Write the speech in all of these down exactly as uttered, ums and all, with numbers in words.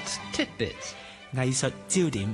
Arts Tidbits， 藝術焦點。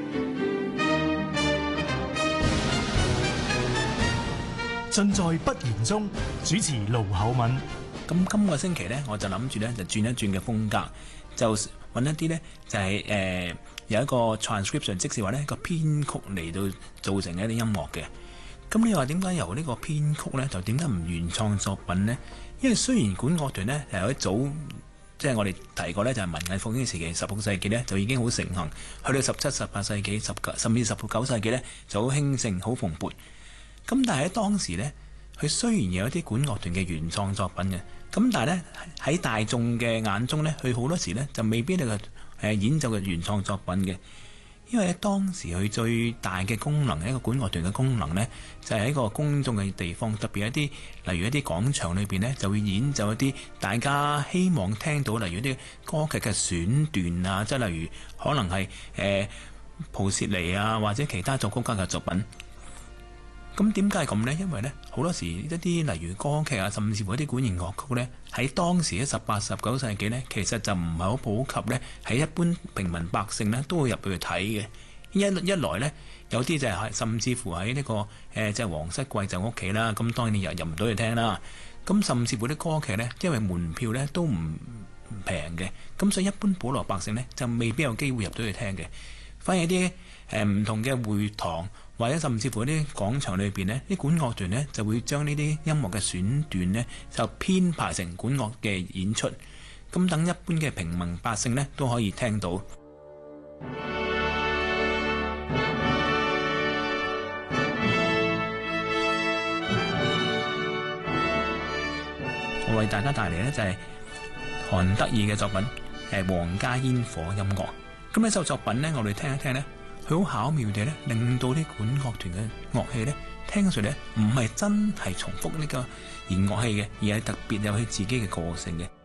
盡在不言中。主持盧厚敏。 咁今個星期呢，我就諗住呢，就轉一轉嘅風格，就揾一啲呢，就係、是、誒、呃、有一個 transcription， 即是話呢個編曲嚟到造成一啲音樂嘅。咁你話點解由呢個編曲呢，就點解唔原創作品呢？因為雖然管樂團呢，係一早，即係我哋提過呢，就係文藝復興時期十六世紀呢，就已經好盛行，去到十七、十八世紀、十九甚至十九世紀呢，就好興盛、好蓬勃。咁但係喺當時呢，佢雖然有一啲管樂團嘅原創作品嘅，咁但係呢，喺大眾嘅眼中呢，佢好多時呢，就未必係個誒演奏嘅原創作品嘅。因為喺當時佢最大嘅功能，一個管樂團嘅功能呢，就係喺一個公眾嘅地方，特別一啲例如一啲廣場裏邊呢，就會演奏一啲大家希望聽到，例如一啲歌劇嘅選段啊，即係例如可能係誒普契尼啊，或者其他作曲家嘅作品。咁點解係咁呢？因為呢，好多時一啲例如歌劇啊，甚至乎一啲管弦樂曲呢，喺當時喺十八、十九世紀呢，其實就唔係好普及呢，喺一般平民百姓呢，都會入去睇嘅。一一來呢，有啲就係甚至乎喺呢、這個誒即係皇室貴胄屋企啦，咁當然你入入唔到去聽啦。咁甚至乎啲歌劇呢，因為門票呢都唔平嘅，咁所以一般普羅百姓呢，就未必有機會入到去聽嘅。反而啲誒唔同嘅會堂，或者甚至乎啲廣場裏邊呢，啲管樂團呢就會將呢啲音樂嘅選段呢就編排成管樂嘅演出，咁等一般嘅平民百姓呢都可以聽到。我為大家帶嚟呢就係韓德爾嘅作品《誒皇家煙火音樂》。咁呢首作品呢，我哋聽一聽呢，佢好巧妙地呢，令到啲管樂團嘅樂器呢，聽上嚟呢，唔係真係重複呢個弦樂器嘅，而係特別有佢自己嘅個性嘅。